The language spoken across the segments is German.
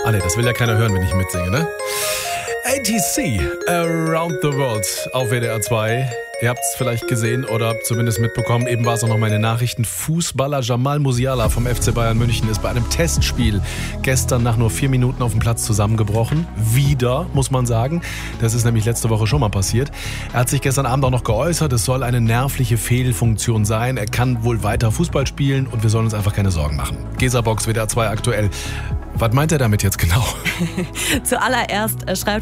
Ah ne, das will ja keiner hören, wenn ich mitsinge, ne? ATC, Around the World auf WDR 2. Ihr habt es vielleicht gesehen oder zumindest mitbekommen, eben war es auch noch meine Nachrichten. Fußballer Jamal Musiala vom FC Bayern München ist bei einem Testspiel gestern nach nur 4 Minuten auf dem Platz zusammengebrochen. Wieder, muss man sagen. Das ist nämlich letzte Woche schon mal passiert. Er hat sich gestern Abend auch noch geäußert, es soll eine nervliche Fehlfunktion sein. Er kann wohl weiter Fußball spielen und wir sollen uns einfach keine Sorgen machen. Gesa-Box, WDR 2 aktuell. Was meint er damit jetzt genau? Zuallererst schreibt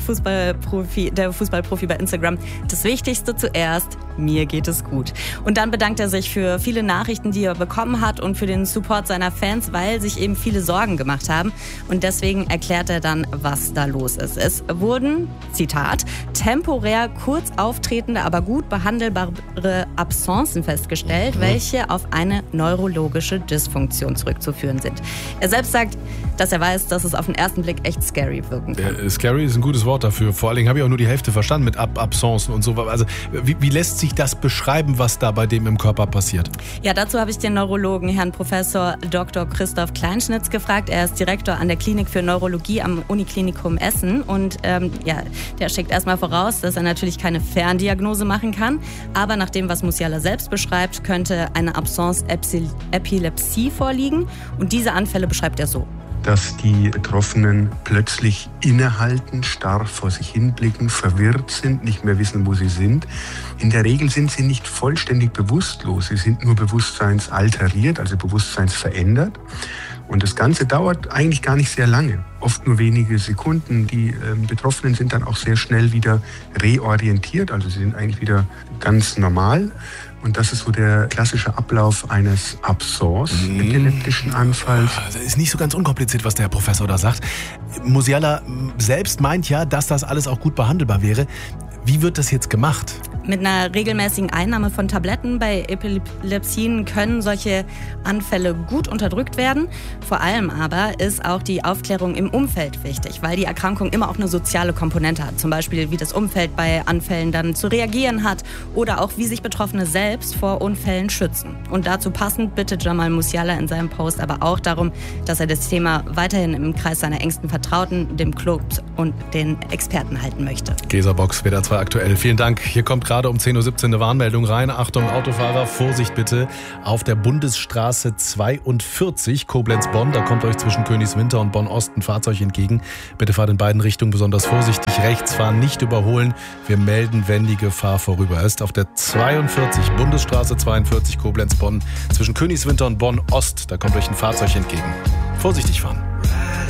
der Fußballprofi bei Instagram: Das Wichtigste zuerst, mir geht es gut. Und dann bedankt er sich für viele Nachrichten, die er bekommen hat und für den Support seiner Fans, weil sich eben viele Sorgen gemacht haben. Und deswegen erklärt er dann, was da los ist. Es wurden, Zitat, temporär kurz auftretende, aber gut behandelbare Absenzen festgestellt, welche auf eine neurologische Dysfunktion zurückzuführen sind. Er selbst sagt, dass er weiß, dass es auf den ersten Blick echt scary wirken kann. Scary ist ein gutes Wort dafür. Vor allen Dingen habe ich auch nur die Hälfte verstanden mit Absenzen und so. Also wie lässt sich das beschreiben, was da bei dem im Körper passiert? Ja, dazu habe ich den Neurologen, Herrn Professor Dr. Christoph Kleinschnitz, gefragt. Er ist Direktor an der Klinik für Neurologie am Uniklinikum Essen. Und der schickt erstmal voraus, dass er natürlich keine Ferndiagnose machen kann. Aber nach dem, was Musiala selbst beschreibt, könnte eine Absence-Epilepsie vorliegen. Und diese Anfälle beschreibt er so: Dass die Betroffenen plötzlich innehalten, starr vor sich hinblicken, verwirrt sind, nicht mehr wissen, wo sie sind. In der Regel sind sie nicht vollständig bewusstlos, sie sind nur bewusstseinsalteriert, also bewusstseinsverändert. Und das Ganze dauert eigentlich gar nicht sehr lange, oft nur wenige Sekunden. Die Betroffenen sind dann auch sehr schnell wieder reorientiert, also sie sind eigentlich wieder ganz normal. Und das ist so der klassische Ablauf eines Absence-epileptischen Anfalls. Das ist nicht so ganz unkompliziert, was der Herr Professor da sagt. Musiala selbst meint ja, dass das alles auch gut behandelbar wäre. Wie wird das jetzt gemacht? Mit einer regelmäßigen Einnahme von Tabletten bei Epilepsien können solche Anfälle gut unterdrückt werden. Vor allem aber ist auch die Aufklärung im Umfeld wichtig, weil die Erkrankung immer auch eine soziale Komponente hat. Zum Beispiel, wie das Umfeld bei Anfällen dann zu reagieren hat oder auch, wie sich Betroffene selbst vor Unfällen schützen. Und dazu passend bittet Jamal Musiala in seinem Post aber auch darum, dass er das Thema weiterhin im Kreis seiner engsten Vertrauten, dem Club und den Experten halten möchte. Gesa-Box, WDR 2 aktuell. Vielen Dank. Hier kommt gerade um 10.17 Uhr eine Warnmeldung rein. Achtung, Autofahrer, Vorsicht bitte. Auf der Bundesstraße 42 Koblenz-Bonn, da kommt euch zwischen Königswinter und Bonn-Ost ein Fahrzeug entgegen. Bitte fahrt in beiden Richtungen besonders vorsichtig. Rechts fahren, nicht überholen. Wir melden, wenn die Gefahr vorüber ist. Auf der 42, Bundesstraße 42 Koblenz-Bonn, zwischen Königswinter und Bonn-Ost, da kommt euch ein Fahrzeug entgegen. Vorsichtig fahren.